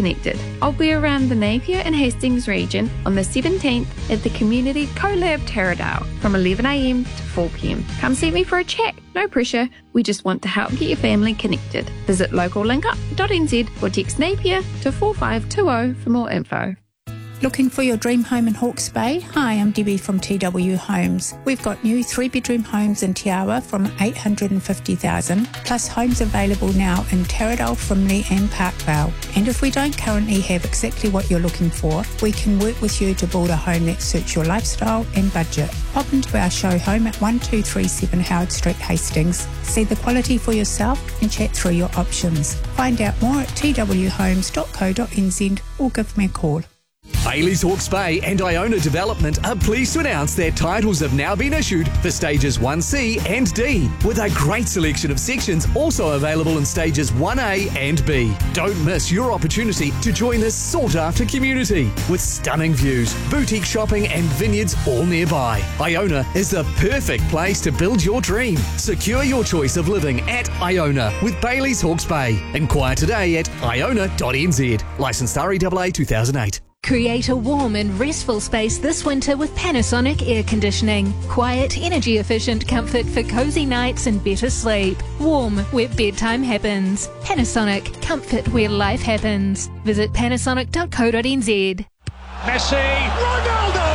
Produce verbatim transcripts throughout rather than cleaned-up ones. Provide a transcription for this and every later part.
connected. I'll be around the Napier and Hastings region on the seventeenth at the Community CoLab Taradale from eleven a m to four p m. Come see me for a chat. No pressure. We just want to help get your family connected. Visit local link up dot n z or text Napier to four five two zero for more info. Looking for your dream home in Hawke's Bay? Hi, I'm Debbie from T W Homes. We've got new three-bedroom homes in Te Awa from eight hundred fifty thousand dollars, plus homes available now in Taradale, Frimley and Parkvale. And if we don't currently have exactly what you're looking for, we can work with you to build a home that suits your lifestyle and budget. Pop into our show home at one two three seven Howard Street, Hastings. See the quality for yourself and chat through your options. Find out more at t w homes dot co dot n z or give me a call. Bayleys Hawke's Bay and Iona Development are pleased to announce their titles have now been issued for stages one C and D, with a great selection of sections also available in stages one A and B. Don't miss your opportunity to join this sought-after community with stunning views, boutique shopping and vineyards all nearby. Iona is the perfect place to build your dream. Secure your choice of living at Iona with Bayleys Hawke's Bay. Inquire today at iona dot n z. Licensed R E A A two thousand eight. Create a warm and restful space this winter with Panasonic air conditioning. Quiet, energy efficient comfort for cozy nights and better sleep. Warm where bedtime happens. Panasonic, comfort where life happens. Visit panasonic dot co dot n z. Messi, Ronaldo!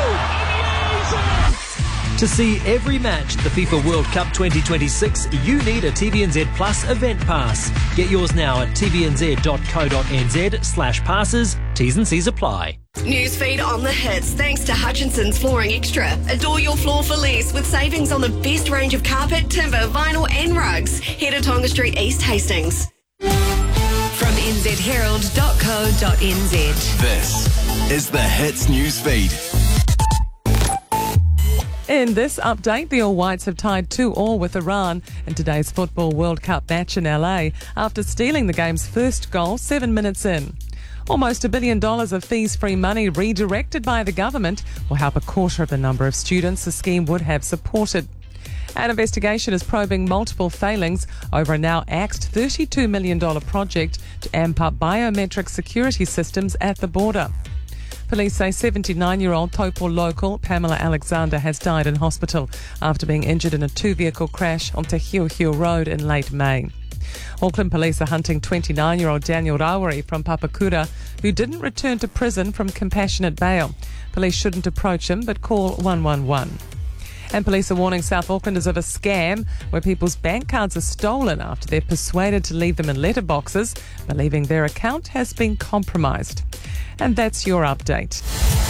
To see every match at the FIFA World Cup twenty twenty-six, you need a T V N Z Plus event pass. Get yours now at t v n z dot co dot n z slash passes. T's and C's apply. Newsfeed on the hits thanks to Hutchinson's Flooring Extra. Adore your floor for less with savings on the best range of carpet, timber, vinyl and rugs. Head to Tonga Street East Hastings. From n z herald dot co dot n z. This is the Hits Newsfeed. In this update, the All Whites have tied two all with Iran in today's Football World Cup match in L A after stealing the game's first goal seven minutes in. Almost a billion dollars of fees-free money redirected by the government will help a quarter of the number of students the scheme would have supported. An investigation is probing multiple failings over a now axed thirty-two million dollars project to amp up biometric security systems at the border. Police say seventy-nine-year-old Taupo local Pamela Alexander has died in hospital after being injured in a two-vehicle crash on Te Hiu Hiu Road in late May. Auckland Police are hunting twenty-nine-year-old Daniel Rawari from Papakura, who didn't return to prison from compassionate bail. Police shouldn't approach him, but call one one one. And police are warning South Aucklanders of a scam where people's bank cards are stolen after they're persuaded to leave them in letterboxes, believing their account has been compromised. And that's your update.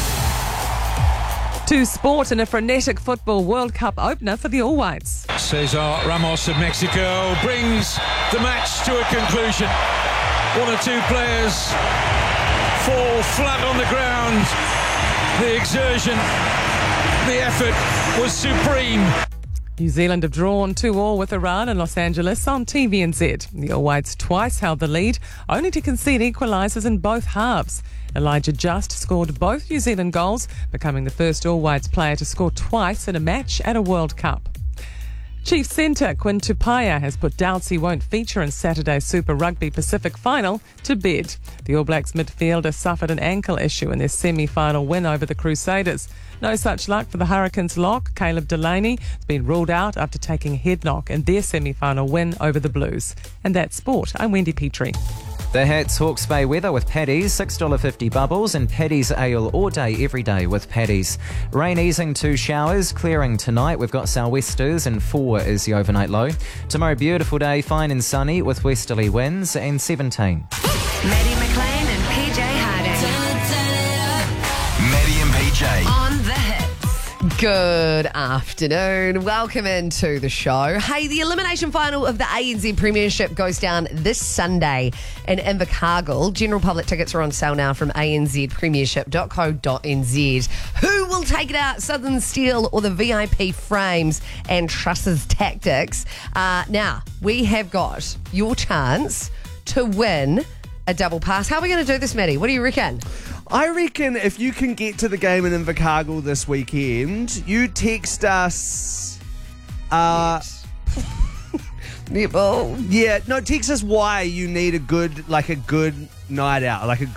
To sport in a frenetic Football World Cup opener for the All Whites. Cesar Ramos of Mexico brings the match to a conclusion. One or two players fall flat on the ground. The exertion, the effort was supreme. New Zealand have drawn two all with Iran in Los Angeles on T V N Z. The All Whites twice held the lead, only to concede equalisers in both halves. Elijah Just scored both New Zealand goals, becoming the first All Whites player to score twice in a match at a World Cup. Chiefs centre Quinn Tupaia has put doubts he won't feature in Saturday's Super Rugby Pacific final to bed. The All Blacks midfielder suffered an ankle issue in their semi-final win over the Crusaders. No such luck for the Hurricanes lock. Caleb Delaney has been ruled out after taking a head knock in their semi-final win over the Blues. And that's sport. I'm Wendy Petrie. The Hats Hawke's Bay weather with Paddy's, six dollars fifty bubbles, and Paddy's ale all day, every day with Paddy's. Rain easing to showers, clearing tonight. We've got sou'westers and four is the overnight low. Tomorrow, beautiful day, fine and sunny with westerly winds and seventeen. Maddie McLean and P J Harding. Maddie and P J. On the hits. Good afternoon. Welcome into the show. Hey, the elimination final of the A N Z Premiership goes down this Sunday in Invercargill. General public tickets are on sale now from a n z premiership dot co dot n z. Who will take it out, Southern Steel or the V I P Frames and Trusses Tactics? Uh, now, we have got your chance to win a double pass. How are we going to do this, Maddie? What do you reckon? I reckon if you can get to the game in Invercargill this weekend, you text us. Uh, Netball. Yeah, no, text us why you need a good, like a good night out, like a